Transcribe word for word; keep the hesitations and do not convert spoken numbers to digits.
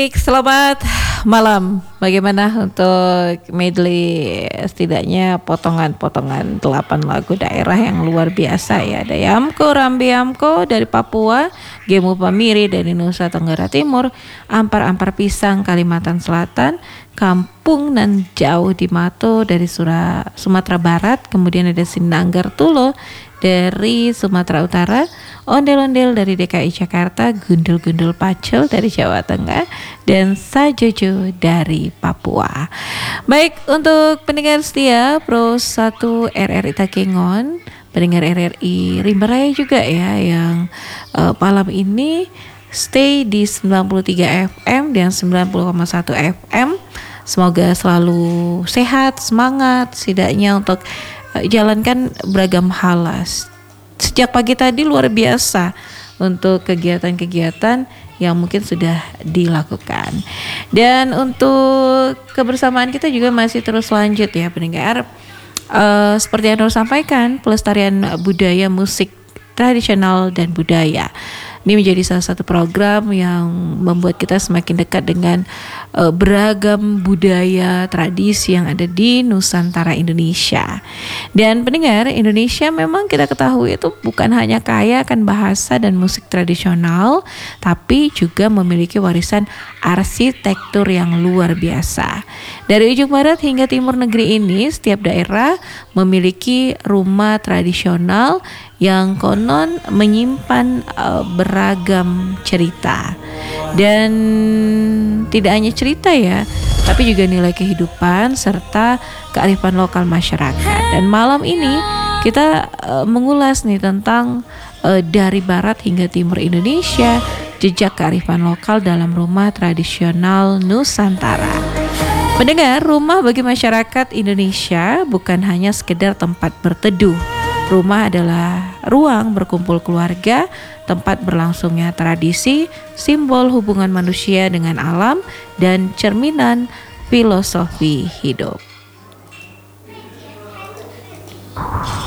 Baik, selamat malam. Bagaimana untuk medley setidaknya potongan-potongan delapan lagu daerah yang luar biasa ya. Ada Yamko Rambi Yamko dari Papua, Gemu Pamiri dari Nusa Tenggara Timur, Ampar-Ampar Pisang Kalimantan Selatan, Kampung Nan Jauh di Mato dari Sura, Sumatera Barat, kemudian ada Sinanggar Tulo dari Sumatera Utara, Ondel-Ondel dari D K I Jakarta, Gundul-Gundul Pacul dari Jawa Tengah, dan Sajojo dari Papua. Baik, untuk pendengar setia Pro satu R R I Takengon, pendengar R R I Rimba Raya juga ya yang uh, malam ini stay di sembilan puluh tiga F M dan sembilan puluh koma satu F M. Semoga selalu sehat, semangat, setidaknya untuk uh, jalankan beragam hal. Sejak pagi tadi luar biasa untuk kegiatan-kegiatan yang mungkin sudah dilakukan. Dan untuk kebersamaan kita juga masih terus lanjut ya pendengar. Uh, seperti yang Nur sampaikan, pelestarian budaya musik tradisional dan budaya. Ini menjadi salah satu program yang membuat kita semakin dekat dengan uh, beragam budaya tradisi yang ada di Nusantara Indonesia. Dan pendengar, Indonesia memang kita ketahui itu bukan hanya kaya akan bahasa dan musik tradisional, tapi juga memiliki warisan arsitektur yang luar biasa. Dari ujung barat hingga timur negeri ini, setiap daerah memiliki rumah tradisional yang konon menyimpan uh, beragam cerita. Dan tidak hanya cerita ya, tapi juga nilai kehidupan serta kearifan lokal masyarakat. Dan malam ini kita uh, mengulas nih tentang uh, dari barat hingga timur Indonesia, jejak kearifan lokal dalam rumah tradisional Nusantara. Pendengar, rumah bagi masyarakat Indonesia bukan hanya sekedar tempat berteduh. Rumah adalah ruang berkumpul keluarga, tempat berlangsungnya tradisi, simbol hubungan manusia dengan alam, dan cerminan filosofi hidup.